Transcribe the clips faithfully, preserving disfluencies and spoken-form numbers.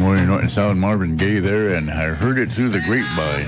morning, Norton Sound, Marvin Gaye there, and I heard it through the grapevine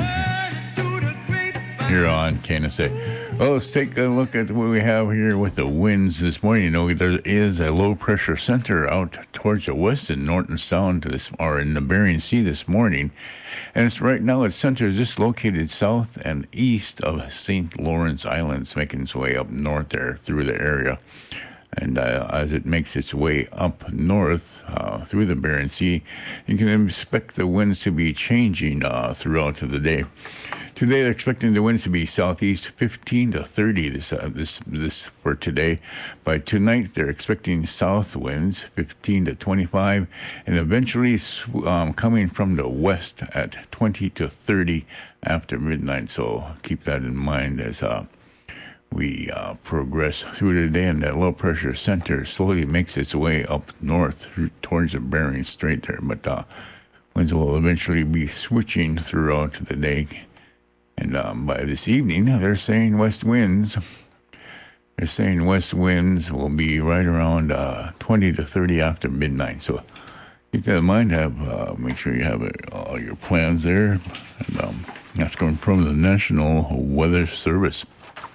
here on K N S A. Well, let's take a look at what we have here with the winds this morning. You know, there is a low-pressure center out towards the west in Norton Sound, this, or in the Bering Sea this morning, and it's right now its center is just located south and east of Saint Lawrence Islands, making its way up north there through the area. And uh, as it makes its way up north uh, through the Bering Sea, you can expect the winds to be changing uh, throughout the day. Today, they're expecting the winds to be southeast fifteen to thirty this uh, this this for today. By tonight, they're expecting south winds fifteen to twenty-five, and eventually um, coming from the west at twenty to thirty after midnight. So keep that in mind as uh, we uh, progress through the day, and that low-pressure center slowly makes its way up north towards the Bering Strait there. But uh, winds will eventually be switching throughout the day. And um, by this evening, they're saying west winds. They're saying west winds will be right around uh, twenty to thirty after midnight. So keep that in mind. Have uh, make sure you have uh, all your plans there. And, um, that's coming from the National Weather Service.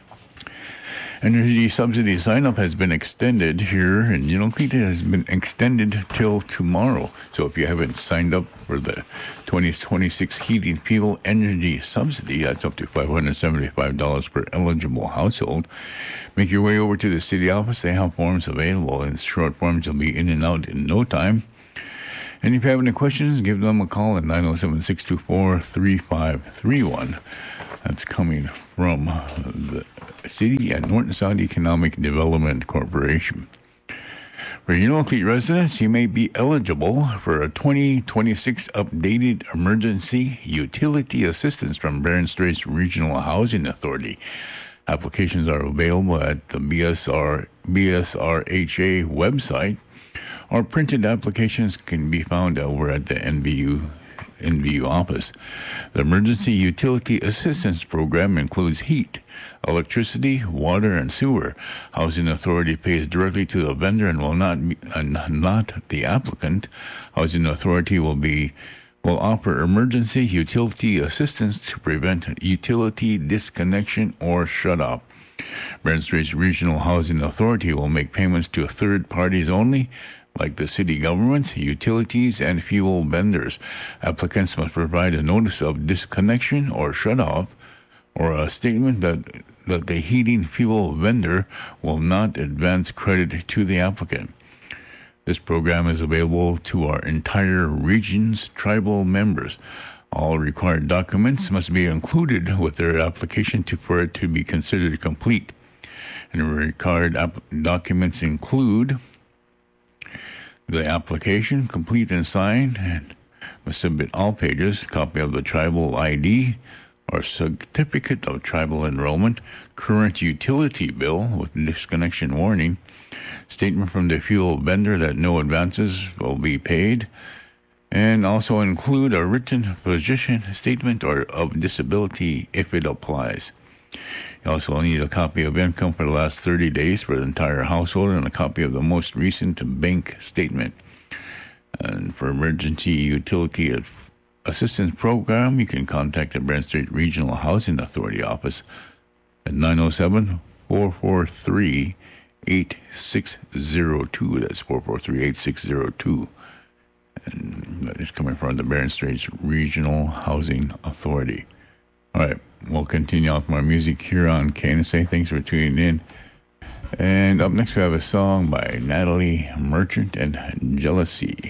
Energy subsidy sign-up has been extended here, and you know, it has been extended till tomorrow. So if you haven't signed up for the twenty twenty-six heating fuel energy subsidy, that's up to five hundred seventy-five dollars per eligible household. Make your way over to the city office. They have forms available, and short forms will be in and out in no time. And if you have any questions, give them a call at nine oh seven, six two four, three five three one. That's coming from the city and Norton Sound Economic Development Corporation. For Unalakleet residents, you may be eligible for a twenty twenty-six updated emergency utility assistance from Bering Straits Regional Housing Authority. Applications are available at the B S R, B S R H A website, or printed applications can be found over at the N V U N V U office. The Emergency Utility Assistance Program includes heat, electricity, water, and sewer. Housing Authority pays directly to the vendor and will not be, uh, not the applicant. Housing Authority will be will offer emergency utility assistance to prevent utility disconnection or shut-off. Bering Straits Regional Housing Authority will make payments to third parties only, like the city governments, utilities, and fuel vendors. Applicants must provide a notice of disconnection or shut-off, or a statement that, that the heating fuel vendor will not advance credit to the applicant. This program is available to our entire region's tribal members. All required documents must be included with their application to, for it to be considered complete. And the required ap- documents include the application, complete and signed, and must submit all pages, copy of the tribal I D or certificate of tribal enrollment, current utility bill with disconnection warning, statement from the fuel vendor that no advances will be paid, and also include a written physician statement or of disability if it applies. You also need a copy of income for the last thirty days for the entire household and a copy of the most recent bank statement. And for emergency utility assistance program, you can contact the Bering Straits Regional Housing Authority office at nine oh seven, four four three, eight six zero two. That's four four three, eight six zero two. And that is coming from the Bering Straits Regional Housing Authority. All right, we'll continue off my music here on K N S A. Thanks for tuning in. And up next, we have a song by Natalie Merchant and Jealousy.